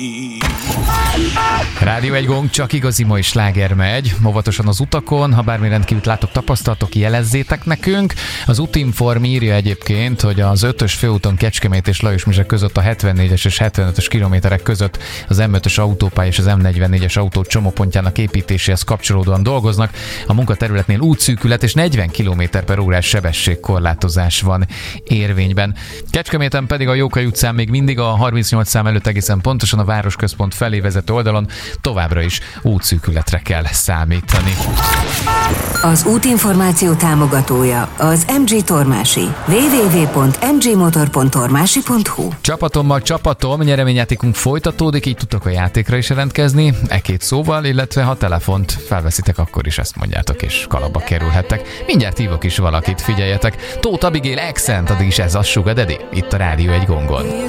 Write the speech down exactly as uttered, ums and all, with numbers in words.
Rádió egy gong, csak igazi mai sláger megy. Óvatosan az utakon, ha bármi rendkívül látok, tapasztalatok, jelezzétek nekünk. Az Utinform írja egyébként, hogy az ötös főúton Kecskemét és Lajosmizse között a hetvennégyes és hetvenötös kilométerek között az em ötös autópálya és az em negyvennégyes autó csomópontjának építéséhez kapcsolódóan dolgoznak. A munkaterületnél útszűkület és negyven kilométer per órás sebességkorlátozás van érvényben. Kecskeméten pedig a Jókai utcán még mindig a harmincnyolc szám előtt egészen pontosan a városközpont felé vezető oldalon továbbra is útszűkületre kell számítani. Az útinformáció támogatója az em gé Tormási. double-u double-u double-u pont em gé motor pont tormási pont hu. Csapatommal csapatom, nyereményjátékunk folytatódik, így tudtok a játékra is jelentkezni, e két szóval, illetve ha telefont felveszitek, akkor is ezt mondjátok, és kalapba kerülhettek. Mindjárt hívok is valakit, figyeljetek. Tóth Abigail Accent, addig is ez a Sugar Daddy, itt a Rádió egy gongon.